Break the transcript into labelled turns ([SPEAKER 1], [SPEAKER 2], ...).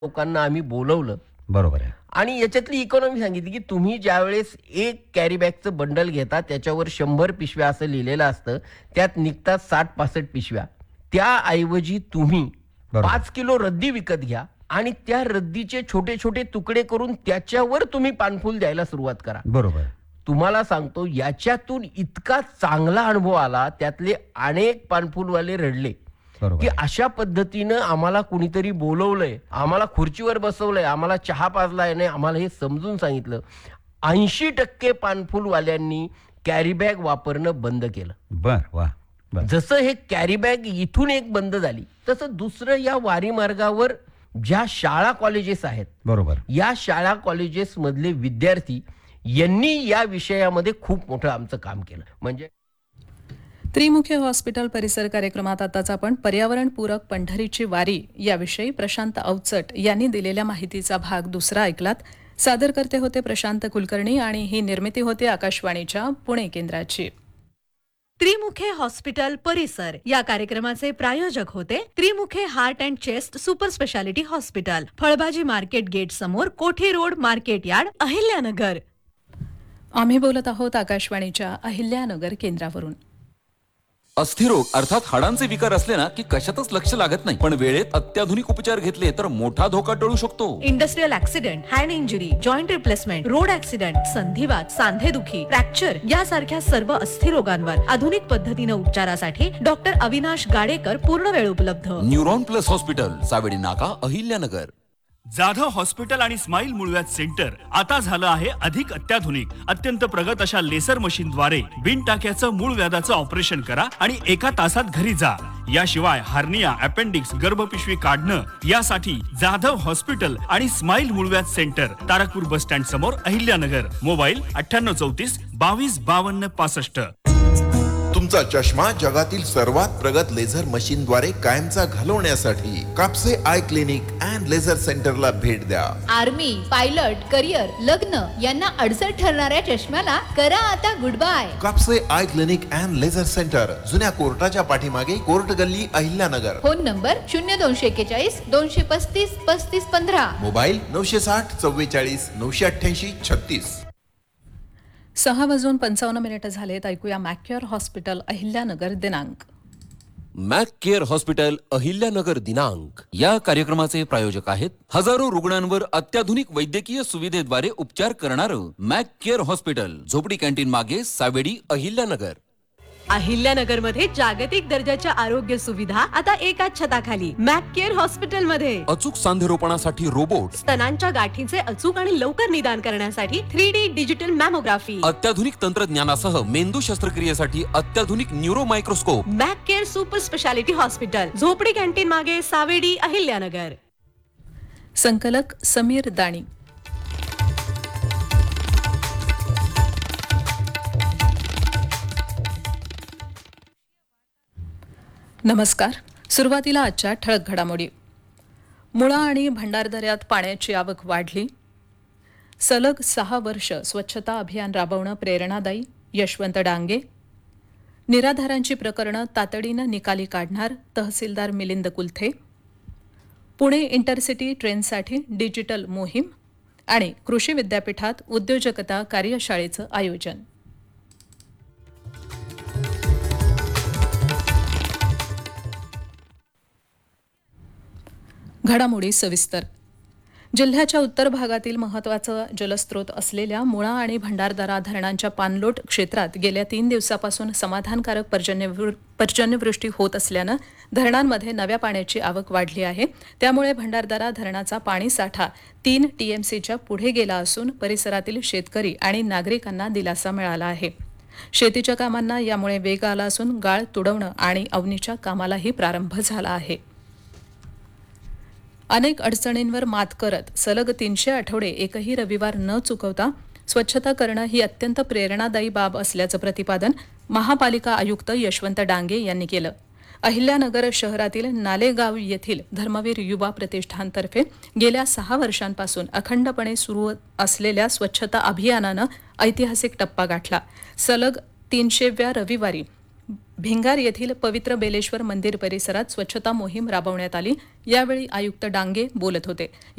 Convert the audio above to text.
[SPEAKER 1] लोकांना आम्ही बोलवलं
[SPEAKER 2] बरोबर आहे.
[SPEAKER 1] आणि याच्यातली इकॉनॉमी सांगितली की तुम्ही ज्यावेळेस एक कॅरी बॅगचं बंडल घेता त्याच्यावर 100 पिशव्या असं लिहिलेलं असतं, त्यात निघतात 60-65 पिशव्या. त्याऐवजी तुम्ही
[SPEAKER 2] बरोबर.
[SPEAKER 1] 5 किलो रद्दी विकत घ्या आणि त्या रद्दीचे छोटे छोटे तुकडे करून त्याच्यावर तुम्ही पानफुल द्यायला सुरुवात करा.
[SPEAKER 2] बरोबर.
[SPEAKER 1] तुम्हाला सांगतो याच्यातून इतका चांगला अनुभव आला, त्यातले अनेक पानफुलवाले रडले की
[SPEAKER 2] बरोबर.
[SPEAKER 1] अशा पद्धतीनं आम्हाला कुणीतरी बोलवलंय, आम्हाला खुर्चीवर बसवलंय, आम्हाला चहा पाजलाय नाही, आम्हाला हे समजून सांगितलं. 80% पानफुलवाल्यांनी कॅरी बॅग वापरणं बंद केलं.
[SPEAKER 2] बर वाह. बर.
[SPEAKER 1] जसं हे कॅरी बॅग इथून एक बंद झाली, तसं दुसरं या वारी मार्गावर ज्या शाळा कॉलेजेस आहेत,
[SPEAKER 2] बरोबर.
[SPEAKER 1] या शाळा कॉलेजेस मधले विद्यार्थी यांनी या विषयामध्ये खूप मोठं आमचं काम केलं. म्हणजे
[SPEAKER 3] त्रिमुखे हॉस्पिटल परिसर कार्यक्रमात आताच आपण पर्यावरणपूरक पंढरीची वारी याविषयी प्रशांत अवचट यांनी दिलेल्या माहितीचा भाग दुसरा ऐकलात. सादर करते होते प्रशांत कुलकर्णी आणि ही निर्मिती होती आकाशवाणीच्या पुणे केंद्राची.
[SPEAKER 4] त्रिमुखे हॉस्पिटल परिसर या कार्यक्रमाचे प्रायोजक होते Trimukhe heart and chest super speciality hospital, फळभाजी मार्केट गेट समोर, कोठी रोड, मार्केट यार्ड, अहिल्यानगर.
[SPEAKER 3] आम्ही बोलत आहोत आकाशवाणीच्या अहिल्यानगर केंद्रावरून.
[SPEAKER 5] अस्थिरोग अर्थात हाडांचे विकार असले ना की कशातच लक्ष लागत नाही, पण वेळेत अत्याधुनिक उपचार घेतले तर मोठा धोका टळू शकतो.
[SPEAKER 4] Industrial accident, hand injury, joint replacement, road accident, संधिवात, सांधेदुखी, fracture यासारख्या सर्व अस्थिरोगांवर आधुनिक पद्धतीने उपचारासाठी डॉक्टर अविनाश गाडेकर पूर्ण वेळ उपलब्ध.
[SPEAKER 5] न्यूरॉन प्लस हॉस्पिटल, सावेडी नाका, अहिल्यानगर.
[SPEAKER 6] जाधव हॉस्पिटल आणि स्माइल मूळव्याध सेंटर आता झालं आहे अधिक अत्याधुनिक. अत्यंत प्रगत अशा लेसर मशीनद्वारे बिन टाक्याचं मूळ व्याधाचं ऑपरेशन करा आणि 1 तासात घरी जा. याशिवाय हार्निया, अपेंडिक्स, गर्भपिशवी काढणं यासाठी जाधव हॉस्पिटल आणि स्माइल मूळव्याध सेंटर, तारकपूर बस स्टँड समोर, अहिल्यानगर. मोबाईल 9834 22 52 65.
[SPEAKER 7] तुमचा चष्मा जगातील सर्वात प्रगत लेझर मशीनद्वारे कायमचा घालवण्यासाठी Kapse eye clinic and laser सेंटरला भेट द्या.
[SPEAKER 8] आर्मी, पायलट, करिअर, लग्न यांना अडचण ठरणाऱ्या चष्म्याला करा आता good bye.
[SPEAKER 7] Kapse eye clinic and laser centre, जुन्या कोर्टाच्या पाठीमागे, कोर्ट गल्ली, अहिल्यानगर.
[SPEAKER 8] Phone number 0241 235 3515.
[SPEAKER 7] मोबाईल 960 44 988 36.
[SPEAKER 3] 6:55 झालेत. ऐकूया मॅककेअर हॉस्पिटल अहिल्यानगर दिनांक.
[SPEAKER 5] मॅक केअर हॉस्पिटल, अहिल्यानगर दिनांक या कार्यक्रमाचे प्रायोजक आहेत हजारो रुग्णांवर अत्याधुनिक वैद्यकीय सुविधेद्वारे उपचार करणारं मॅक केअर हॉस्पिटल, झोपडी कॅन्टीन मागे, सावेडी, अहिल्यानगर.
[SPEAKER 4] अहिल्यानगर मध्ये जागतिक दर्जाच्या आरोग्य सुविधा आता एकाच छताखाली. मॅक केअर हॉस्पिटल मध्ये
[SPEAKER 5] अचूक सांधेरोपणासाठी रोबोट,
[SPEAKER 4] स्तनांच्या गाठीचे अचूक आणि लवकर निदान करण्यासाठी 3D डिजिटल मॅमोग्राफी,
[SPEAKER 5] अत्याधुनिक तंत्रज्ञानासह मेंदू शस्त्रक्रियेसाठी अत्याधुनिक neuro microscope.
[SPEAKER 4] Mac care super speciality hospital, झोपडी कॅन्टीन मागे, सावेडी, अहिल्यानगर.
[SPEAKER 3] संकलक समीर दाणी. नमस्कार. सुरुवातीला आजच्या ठळक घडामोडी. मुळा आणि भंडारदऱ्यात पाण्याची आवक वाढली. सलग 6 वर्ष स्वच्छता अभियान राबवणं प्रेरणादायी, यशवंत डांगे. निराधारांची प्रकरणं तातडीनं निकाली काढणार, तहसीलदार मिलिंद कुलथे. पुणे इंटरसिटी ट्रेनसाठी डिजिटल मोहीम आणि कृषी विद्यापीठात उद्योजकता कार्यशाळेचं आयोजन. घडामोडी सविस्तर. जिल्ह्याच्या उत्तर भागातील महत्त्वाचा जलस्रोत असलेल्या मुळा आणि भंडारदरा धरणांच्या पाणलोट क्षेत्रात गेल्या 3 दिवसापासून समाधानकारक पर्जन्यवृष्टी होत असल्यानं धरणांमध्ये नव्या पाण्याची आवक वाढली आहे. त्यामुळे भंडारदरा धरणाचा पाणीसाठा 3 TMCच्या पुढे गेला असून परिसरातील शेतकरी आणि नागरिकांना दिलासा मिळाला आहे. शेतीच्या कामांना यामुळे वेग आला असून गाळ तुडवणं आणि अवनीच्या कामालाही प्रारंभ झाला आहे. अनेक अडचणींवर मात करत सलग 300 आठवडे एकही रविवार न चुकवता स्वच्छता करणं ही अत्यंत प्रेरणादायी बाब असल्याचं प्रतिपादन महापालिका आयुक्त यशवंत डांगे यांनी केलं. अहिल्यानगर शहरातील नालेगाव येथील धर्मवीर युवा प्रतिष्ठानतर्फे गेल्या 6 वर्षांपासून अखंडपणे सुरू असलेल्या स्वच्छता अभियानानं ऐतिहासिक टप्पा गाठला. सलग 300व्या रविवारी भिंगार येथील पवित्र बेलेश्वर मंदिर परिसरात स्वच्छता मोहीम राबवण्यात आली. यावेळी आयुक्त डांगे बोलत होते.